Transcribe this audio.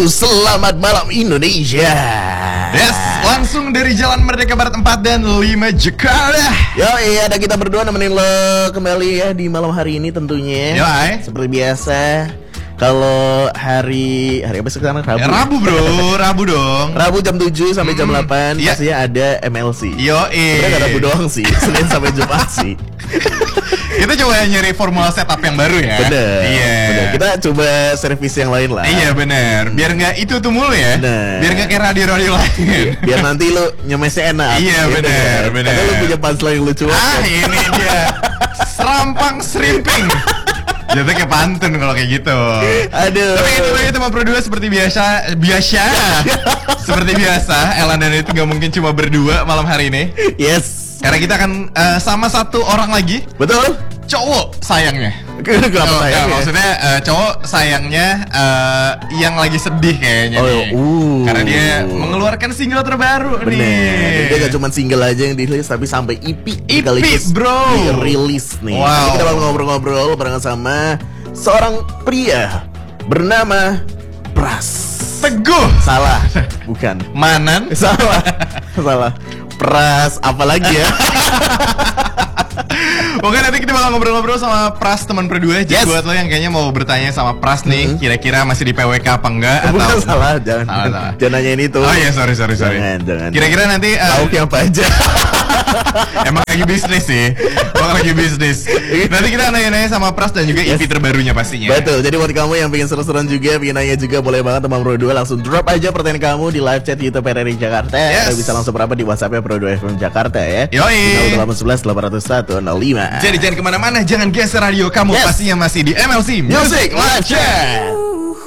selamat malam Indonesia. Yes, langsung dari Jalan Merdeka Barat 4 dan 5 Jakarta. Yo, ada kita berdua nemenin lo kembali ya di malam hari ini tentunya. Yo, seperti biasa. Kalau hari apa sekarang? Rabu. Ya, Rabu bro, Rabu dong. Rabu jam 7 sampai jam 8 pastinya ada MLC. Sebenarnya gak Rabu doang sih, Senin sampai Jumat sih. Kita coba nyari formula setup yang baru ya. Bener. Iya. Kita coba servis yang lain lah. Iya bener. Biar nggak itu mulu ya. Bener. Biar nggak kayak radio-radio lain. Biar nanti lu nyemesnya enak. Iya bener. Karena lu punya punchline yang lucu. Ini dia. Serampang Shrimping. Jatuh kayak pantun kalau kayak gitu. Aduh. Tapi anyway teman berdua seperti biasa. Seperti biasa Elan dan itu gak mungkin cuma berdua malam hari ini. Yes. Karena kita akan sama satu orang lagi. Betul. Cowok sayangnya. Kenapa sayangnya? Maksudnya cowok sayangnya yang lagi sedih kayaknya nih. Karena dia mengeluarkan single terbaru nih. Bener. Dia gak cuma single aja yang dirilis, tapi sampai EP bro dirilis nih. Wow. Nanti kita bakal ngobrol-ngobrol barengan sama seorang pria bernama Pras Teguh. Salah. Bukan Manan. Salah. Pras apalagi ya. Oke, nanti kita bakal ngobrol-ngobrol sama Pras teman berdua. Jadi buat lo yang kayaknya mau bertanya sama Pras nih, kira-kira masih di PWK apa enggak? Bukan atau salah, jangan nanyain itu. Oh iya, sorry. Jangan. Kira-kira nanti tahu yang apa aja. Emang lagi bisnis sih. Nanti kita nanya-nanya sama Pras dan juga EP terbarunya pastinya. Betul. Jadi buat kamu yang pengen seru-seruan juga, pengen nanya juga, boleh banget teman berdua langsung drop aja pertanyaan kamu di live chat YouTube RRI Jakarta. Atau bisa langsung berapa di WhatsApp-nya Pro 2 FM Jakarta ya. Yoi. 0811 801 05. Jadi jangan kemana-mana, jangan geser radio kamu, pastinya masih di MLC Music Live Chat.